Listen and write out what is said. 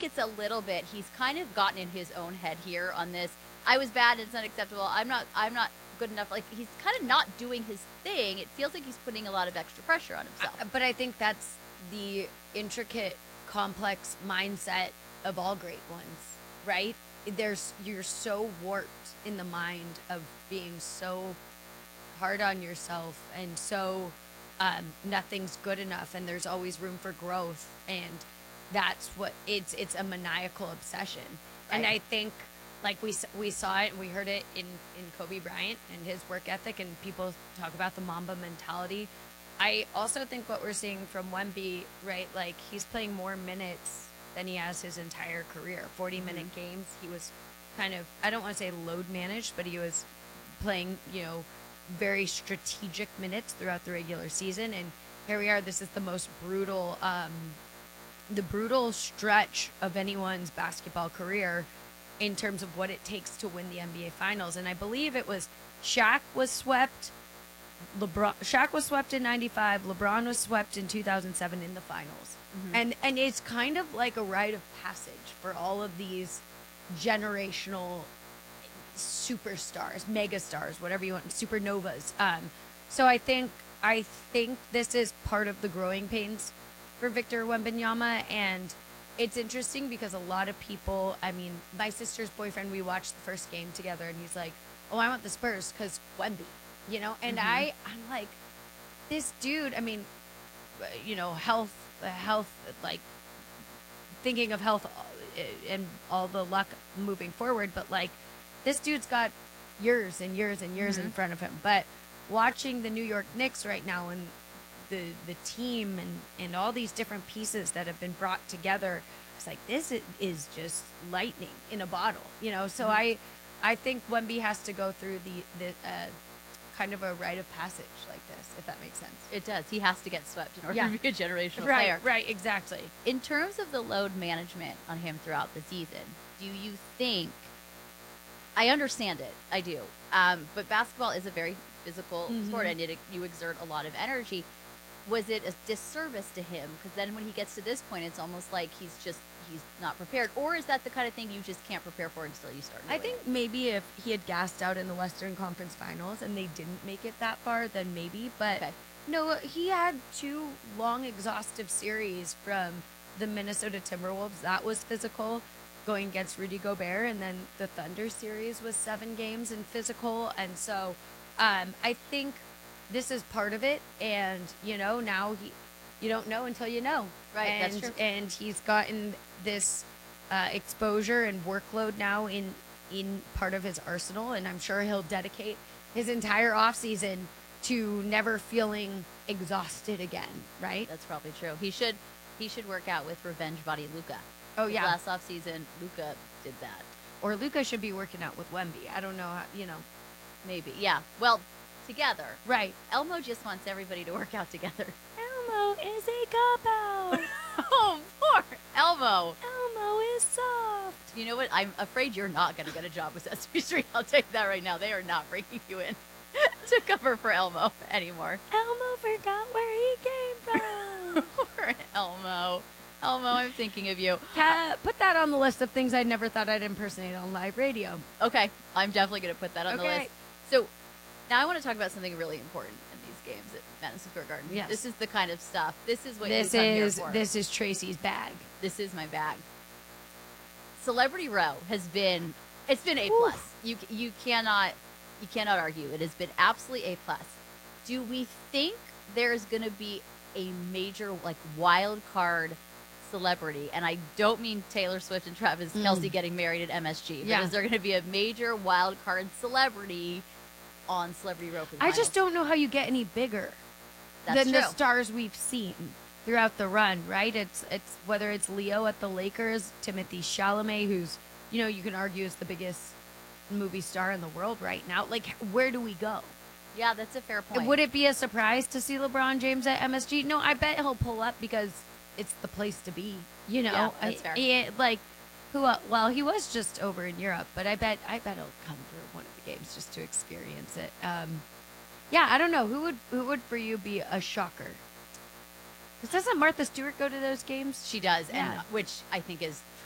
it's a little bit. He's kind of gotten in his own head here on this. I was bad. It's unacceptable. I'm not good enough. Like, he's kind of not doing his thing. It feels like he's putting a lot of extra pressure on himself. But I think that's the intricate, complex mindset of all great ones, right? You're so warped in the mind of being so hard on yourself and so nothing's good enough and there's always room for growth, and that's what it's a maniacal obsession. Right. And I think, like, we saw it and we heard it in Kobe Bryant and his work ethic, and people talk about the Mamba mentality. I also think what we're seeing from Wemby, right, like, he's playing more minutes than he has his entire career. 40-minute games. He was kind of, I don't want to say load managed, but he was playing, very strategic minutes throughout the regular season. And here we are. This is the most brutal, the brutal stretch of anyone's basketball career in terms of what it takes to win the NBA Finals. And I believe it was Shaq was swept in 95. LeBron was swept in 2007 in the finals. And it's kind of like a rite of passage for all of these generational superstars, megastars, whatever you want, supernovas. So I think this is part of the growing pains for Victor Wembanyama, and it's interesting because a lot of people, I mean, my sister's boyfriend, we watched the first game together, and he's like, "Oh, I want the Spurs because Wemby," and I'm like, this dude, I mean, health, like, thinking of health and all the luck moving forward, but, like, this dude's got years and years and years in front of him. But watching the New York Knicks right now and the team and all these different pieces that have been brought together, it's like, this is just lightning in a bottle, So I think Wemby has to go through the kind of a rite of passage like this, if that makes sense. It does. He has to get swept in order to be a generational right, player. Right, exactly. In terms of the load management on him throughout the season, do you think, I understand it, I do, but basketball is a very physical sport, and you exert a lot of energy. Was it a disservice to him? Because then when he gets to this point, it's almost like he's not prepared. Or is that the kind of thing you just can't prepare for until you start doing I think maybe if he had gassed out in the Western Conference Finals and they didn't make it that far, then maybe. But no, he had 2 long, exhaustive series from the Minnesota Timberwolves. That was physical, going against Rudy Gobert. And then the Thunder series was 7 games and physical. And so I think this is part of it. And, now you don't know until you know. Right, and, that's true. And he's gotten this exposure and workload now in part of his arsenal, and I'm sure he'll dedicate his entire offseason to never feeling exhausted again, right? That's probably true. He should work out with Revenge Body Luka. Oh, yeah. Last offseason, Luka did that. Or Luka should be working out with Wemby. I don't know how, Maybe, yeah. Well, together. Right. Elmo just wants everybody to work out together. Elmo is a cop-out. Oh, poor Elmo. Elmo is soft. You know what? I'm afraid you're not going to get a job with Sesame Street. I'll take that right now. They are not bringing you in to cover for Elmo anymore. Elmo forgot where he came from. Poor Elmo. Elmo, I'm thinking of you. Put that on the list of things I never thought I'd impersonate on live radio. Okay, I'm definitely going to put that on the list. So now I want to talk about something really important in these games at Madison Square Garden. Yes. This is the kind of stuff. This is what you come here for. This is Tracy's bag. This is my bag. Celebrity Row has been, it's been A+. You cannot argue. It has been absolutely A+. Do we think there's going to be a major, like, wild card celebrity, and I don't mean Taylor Swift and Travis Kelce getting married at MSG, but is there going to be a major wild card celebrity on Celebrity Row? I just don't know how you get any bigger than the stars we've seen throughout the run, right? It's whether it's Leo at the Lakers, Timothée Chalamet, who's, you can argue is the biggest movie star in the world right now. Like, where do we go? Yeah, that's a fair point. Would it be a surprise to see LeBron James at MSG? No, I bet he'll pull up because it's the place to be. Yeah, that's fair. Well, he was just over in Europe, but I bet he'll come through one of the games just to experience it. Yeah, I don't know who would for you be a shocker. Because doesn't Martha Stewart go to those games? She does, Yeah. and which I think is